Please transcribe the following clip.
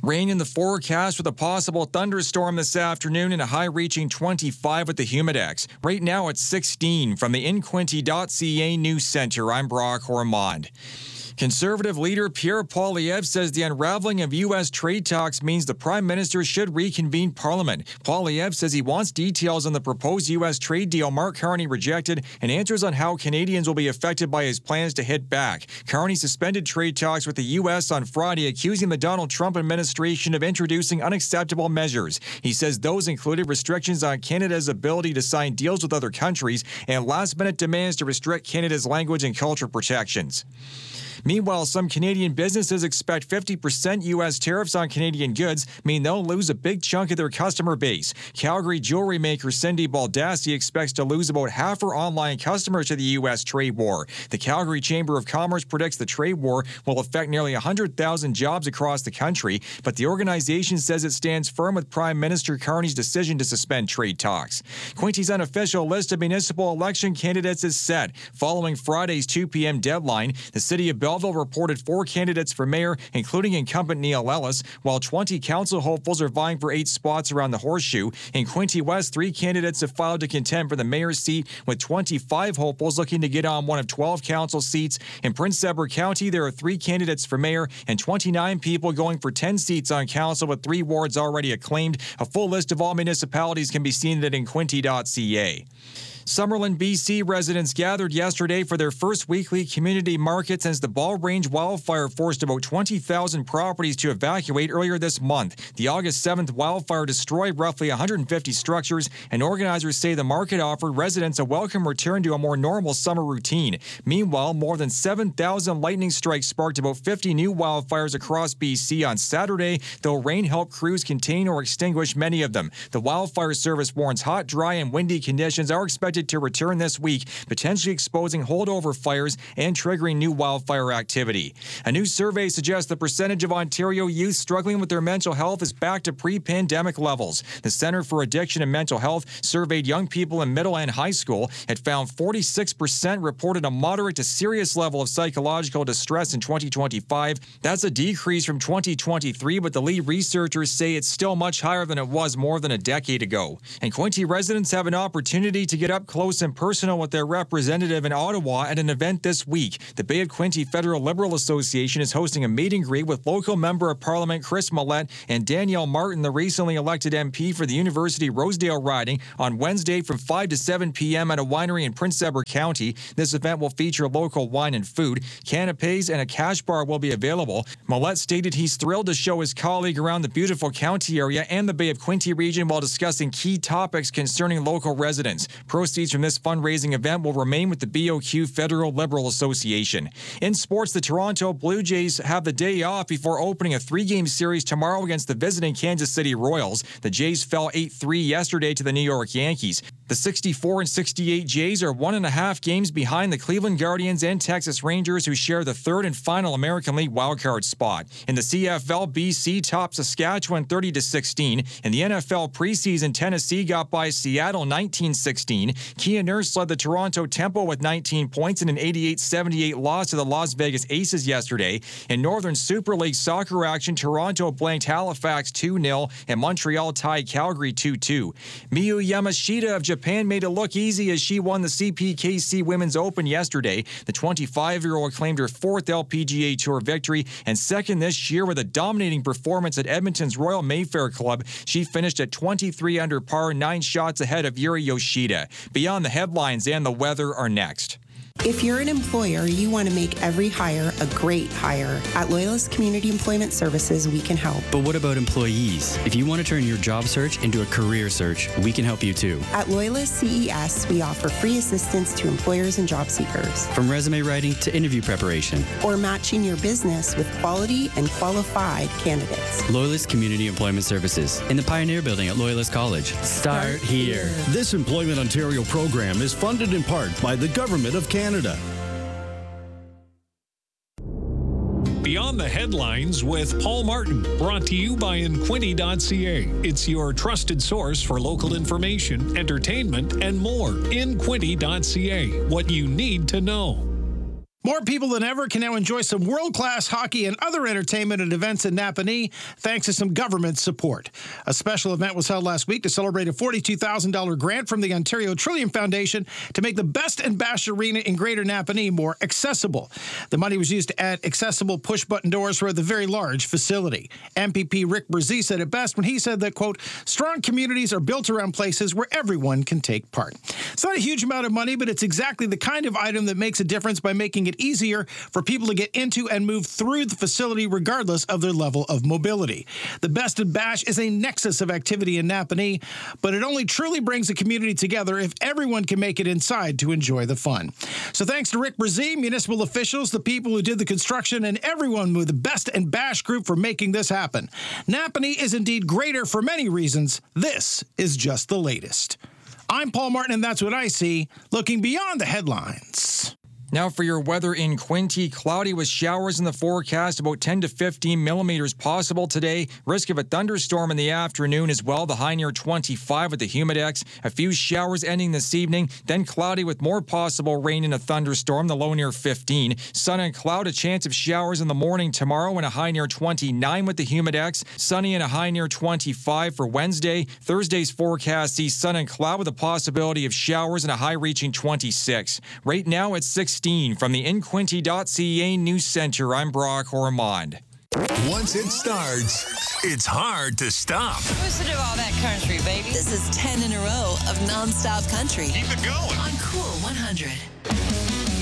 Rain in the forecast with a possible thunderstorm this afternoon and a high reaching 25 with the Humidex. Right now it's 16 from the InQuinty.ca News Center. I'm Brock Ormond. Conservative leader Pierre Poilievre says the unraveling of U.S. trade talks means the Prime Minister should reconvene Parliament. Poilievre says he wants details on the proposed U.S. trade deal Mark Carney rejected and answers on how Canadians will be affected by his plans to hit back. Carney suspended trade talks with the U.S. on Friday, accusing the Donald Trump administration of introducing unacceptable measures. He says those included restrictions on Canada's ability to sign deals with other countries and last-minute demands to restrict Canada's language and culture protections. Meanwhile, some Canadian businesses expect 50% U.S. tariffs on Canadian goods mean they'll lose a big chunk of their customer base. Calgary jewelry maker Cindy Baldassi expects to lose about half her online customers to the U.S. trade war. The Calgary Chamber of Commerce predicts the trade war will affect nearly 100,000 jobs across the country, but the organization says it stands firm with Prime Minister Carney's decision to suspend trade talks. Quinty's unofficial list of municipal election candidates is set. Following Friday's 2 p.m. deadline, the city of Belleville reported 4 candidates for mayor, including incumbent Neil Ellis, while 20 council hopefuls are vying for 8 spots around the Horseshoe. In Quinte West, 3 candidates have filed to contend for the mayor's seat, with 25 hopefuls looking to get on one of 12 council seats. In Prince Edward County, there are 3 candidates for mayor and 29 people going for 10 seats on council, with 3 wards already acclaimed. A full list of all municipalities can be seen at inquinty.ca. Summerlin, BC residents gathered yesterday for their first weekly community market since the Ball Range wildfire forced about 20,000 properties to evacuate earlier this month. The August 7th wildfire destroyed roughly 150 structures, and organizers say the market offered residents a welcome return to a more normal summer routine. Meanwhile, more than 7,000 lightning strikes sparked about 50 new wildfires across BC on Saturday, though rain helped crews contain or extinguish many of them. The wildfire service warns hot, dry, and windy conditions are expected to return this week, potentially exposing holdover fires and triggering new wildfire activity. A new survey suggests the percentage of Ontario youth struggling with their mental health is back to pre-pandemic levels. The Centre for Addiction and Mental Health surveyed young people in middle and high school. It found 46% reported a moderate to serious level of psychological distress in 2025. That's a decrease from 2023, but the lead researchers say it's still much higher than it was more than a decade ago. And Quinte residents have an opportunity to get up close and personal with their representative in Ottawa at an event this week. The Bay of Quinte Federal Liberal Association is hosting a meet and greet with local Member of Parliament Chris Millett and Danielle Martin, the recently elected MP for the University Rosedale riding, on Wednesday from 5 to 7 p.m. at a winery in Prince Edward County. This event will feature local wine and food. Canapés and a cash bar will be available. Millett stated he's thrilled to show his colleague around the beautiful county area and the Bay of Quinte region while discussing key topics concerning local residents. Proceeds from this fundraising event will remain with the BOQ Federal Liberal Association. In sports, the Toronto Blue Jays have the day off before opening a 3-game series tomorrow against the visiting Kansas City Royals. The Jays fell 8-3 yesterday to the New York Yankees. The 64-68 Jays are 1.5 games behind the Cleveland Guardians and Texas Rangers, who share the 3rd and final American League wildcard spot. In the CFL, BC topped Saskatchewan 30-16. In the NFL preseason, Tennessee got by Seattle 19-16. Kia Nurse led the Toronto Tempo with 19 points in an 88-78 loss to the Las Vegas Aces yesterday. In Northern Super League soccer action, Toronto blanked Halifax 2-0 and Montreal tied Calgary 2-2. Miyu Yamashita of Japan made it look easy as she won the CPKC Women's Open yesterday. The 25-year-old claimed her 4th LPGA Tour victory and 2nd this year with a dominating performance at Edmonton's Royal Mayfair Club. She finished at 23 under par, 9 shots ahead of Yuri Yoshida. Beyond the headlines and the weather are next. If you're an employer, you want to make every hire a great hire. At Loyalist Community Employment Services, we can help. But what about employees? If you want to turn your job search into a career search, we can help you too. At Loyalist CES, we offer free assistance to employers and job seekers. From resume writing to interview preparation. Or matching your business with quality and qualified candidates. Loyalist Community Employment Services in the Pioneer Building at Loyalist College. Start here. This Employment Ontario program is funded in part by the Government of Canada. Beyond the Headlines with Paul Martin, brought to you by InQuinty.ca. It's your trusted source for local information, entertainment, and more. InQuinty.ca, what you need to know. More people than ever can now enjoy some world-class hockey and other entertainment and events in Napanee thanks to some government support. A special event was held last week to celebrate a $42,000 grant from the Ontario Trillium Foundation to make the Best and Bash Arena in Greater Napanee more accessible. The money was used to add accessible push-button doors for the very large facility. MPP Rick Brzee said it best when he said that, quote, strong communities are built around places where everyone can take part. It's not a huge amount of money, but it's exactly the kind of item that makes a difference by making it easier for people to get into and move through the facility regardless of their level of mobility. The Best and Bash is a nexus of activity in Napanee, but it only truly brings the community together if everyone can make it inside to enjoy the fun. So thanks to Rick Brzee, municipal officials, the people who did the construction, and everyone with the Best and Bash group for making this happen. Napanee is indeed greater for many reasons. This is just the latest. I'm Paul Martin, and that's what I see, looking beyond the headlines. Now for your weather in Quinte, cloudy with showers in the forecast, about 10 to 15 millimeters possible today. Risk of a thunderstorm in the afternoon as well, the high near 25 with the humidex. A few showers ending this evening, then cloudy with more possible rain and a thunderstorm, the low near 15. Sun and cloud, a chance of showers in the morning tomorrow and a high near 29 with the humidex. Sunny and a high near 25 for Wednesday. Thursday's forecast sees sun and cloud with a possibility of showers and a high reaching 26. Right now it's 16. From the InQuinte.ca News Center, I'm Brock Ormond. Once it starts, it's hard to stop. Listen to all that country, baby. This is 10 in a row of nonstop country. Keep it going on Cool 100.